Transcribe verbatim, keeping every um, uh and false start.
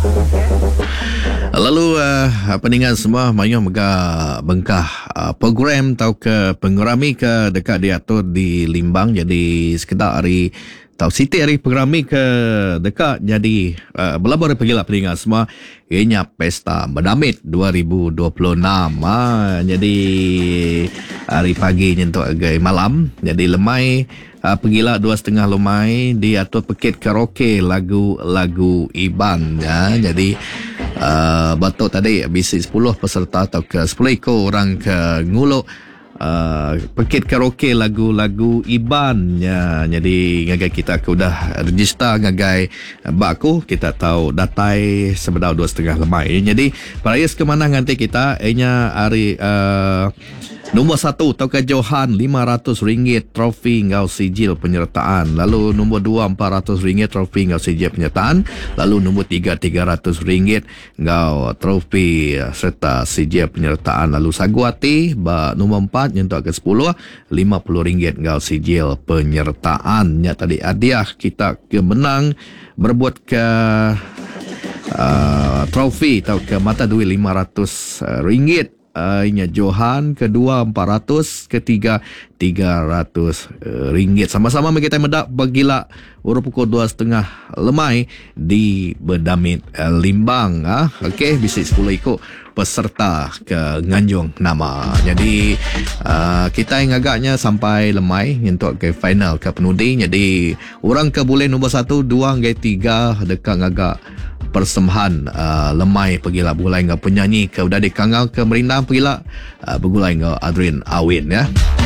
Lalu uh, pendengar semua mayuh mega bengkah uh, program tau ke pengurami ke dekat diatur di Limbang. Jadi sekedar hari tau Siti hari pengurami ke dekat jadi uh, belabur pergilah pendengar semua. Ianya Pesta Berdamit dua ribu dua puluh enam. Ha, jadi hari pagi nyentuk agai malam. Jadi lemai uh, pergilah dua setengah lemai diatur pekit karaoke lagu-lagu Iban ya. Jadi Uh, batuk tadi bisi sepuluh peserta atau ke sepuluh ekor orang ke nguluk uh, pekit karaoke lagu-lagu Iban ya. Jadi ngagai kita ke udah register ngagai baku kita tahu datai sebedau dua setengah lemai. Jadi perayaan kemana nanti kita ianya hari uh, nombor satu tau ke Johan lima ratus ringgit trofi ngau sijil penyertaan. Lalu nombor dua empat ratus ringgit trofi ngau sijil penyertaan. Lalu nombor tiga tiga ratus ringgit ngau trofi serta sijil penyertaan. Lalu Saguati ba nombor empat nyentuh ke sepuluh lima puluh ringgit ngau sijil penyertaan. Ya tadi hadiah kita ke menang berbuat ke uh, trofi tau ke mata duit lima ratus ringgit. Uh, inya Johan, kedua empat ratus, ketiga tiga ratus uh, ringgit. Sama-sama kita medak bagilah urut pukul dua setengah lemai di Berdamit uh, Limbang. Ah, okey, bisa sepuluh ikut peserta ke Nganjung nama. Jadi uh, kita yang agaknya sampai lemai untuk ke final ke penudi. Jadi orang ke boleh nombor satu, dua, hingga tiga dekat ngagak persembahan uh, lemai pergilah bergulai dengan penyanyi ke udah dikangau ke Merindang pergilah uh, bergulai dengan Adrian Awin ya.